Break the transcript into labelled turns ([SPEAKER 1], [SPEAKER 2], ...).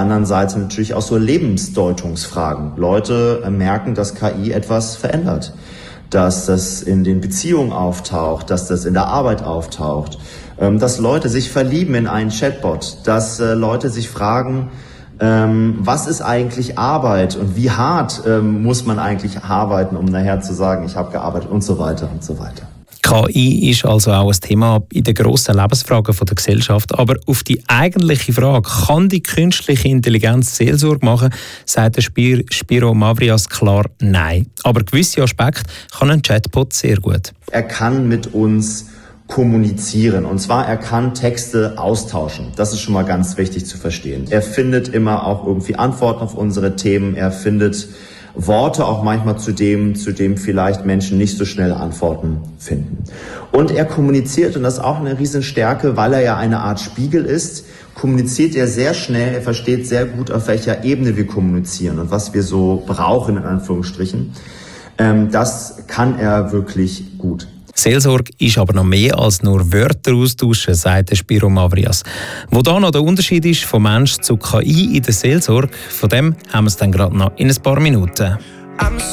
[SPEAKER 1] anderen Seite natürlich auch so Lebensdeutungsfragen. Leute merken, dass KI etwas verändert, dass das in den Beziehungen auftaucht, dass das in der Arbeit auftaucht, dass Leute sich verlieben in einen Chatbot, dass Leute sich fragen, was ist eigentlich Arbeit und wie hart muss man eigentlich arbeiten, um nachher zu sagen, ich habe gearbeitet und so weiter und so weiter.
[SPEAKER 2] KI ist also auch ein Thema in den grossen Lebensfragen der Gesellschaft. Aber auf die eigentliche Frage, kann die künstliche Intelligenz Seelsorge machen, sagt der Spiro Mavrias klar nein. Aber gewisse Aspekte kann ein Chatbot sehr gut.
[SPEAKER 1] Er kann mit uns kommunizieren. Und zwar, er kann Texte austauschen. Das ist schon mal ganz wichtig zu verstehen. Er findet immer auch irgendwie Antworten auf unsere Themen. Er findet Worte auch manchmal zu dem vielleicht Menschen nicht so schnell Antworten finden. Und er kommuniziert, und das ist auch eine Riesenstärke, weil er ja eine Art Spiegel ist, kommuniziert er sehr schnell, er versteht sehr gut, auf welcher Ebene wir kommunizieren und was wir so brauchen, in Anführungsstrichen. Das kann er wirklich gut.
[SPEAKER 2] Seelsorge ist aber noch mehr als nur Wörter austauschen, sagt der Spiro Mavrias. Wo da noch der Unterschied ist von Mensch zu KI in der Seelsorge, von dem haben wir es dann gerade noch in ein paar Minuten.